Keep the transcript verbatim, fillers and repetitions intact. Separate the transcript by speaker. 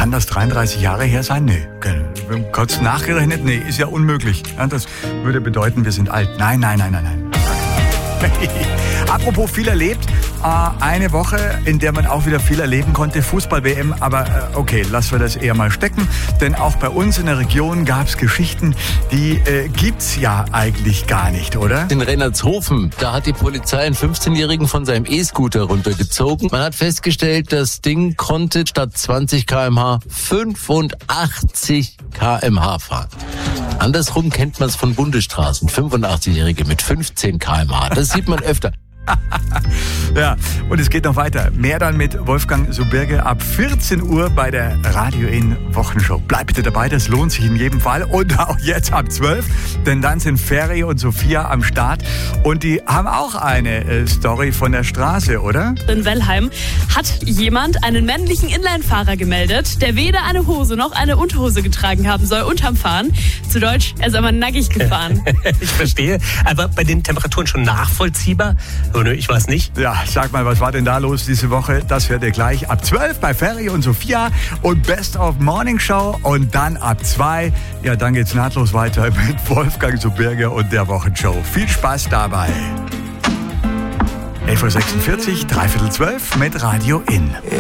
Speaker 1: Kann das dreiunddreißig Jahre her sein? Nee. Kurz nachgerechnet? Nee, ist ja unmöglich. Ja, das würde bedeuten, wir sind alt. Nein, nein, nein, nein, nein. Apropos viel erlebt, äh, eine Woche, in der man auch wieder viel erleben konnte, Fußball-W M, aber äh, okay, lassen wir das eher mal stecken, denn auch bei uns in der Region gab es Geschichten, die äh, gibt's ja eigentlich gar nicht, oder?
Speaker 2: In Rennertshofen, da hat die Polizei einen fünfzehnjährigen von seinem E-Scooter runtergezogen. Man hat festgestellt, das Ding konnte statt zwanzig Kilometer pro Stunde fünfundachtzig Kilometer pro Stunde fahren. Andersrum kennt man es von Bundesstraßen, fünfundachtzig-Jährige mit fünfzehn Kilometer pro Stunde. Das sieht man öfter.
Speaker 1: Ja, und es geht noch weiter. Mehr dann mit Wolfgang Subirge ab vierzehn Uhr bei der Radio In Wochenshow. Bleib bitte dabei, das lohnt sich in jedem Fall. Und auch jetzt ab zwölf, denn dann sind Ferry und Sophia am Start. Und die haben auch eine äh, Story von der Straße, oder?
Speaker 3: In Wellheim hat jemand einen männlichen Inline-Fahrer gemeldet, der weder eine Hose noch eine Unterhose getragen haben soll unterm Fahren. Zu Deutsch, er ist aber nackig gefahren.
Speaker 4: Ich verstehe, aber bei den Temperaturen schon nachvollziehbar? Ich weiß nicht.
Speaker 1: Ja, sag mal, was war denn da los diese Woche? Das hört ihr gleich ab zwölf bei Ferry und Sophia und Best of Morning Show. Und dann ab zwei, ja, dann geht's nahtlos weiter mit Wolfgang Subirge und der Wochenshow. Viel Spaß dabei. elf Uhr sechsundvierzig, dreiviertel zwölf mit Radio In.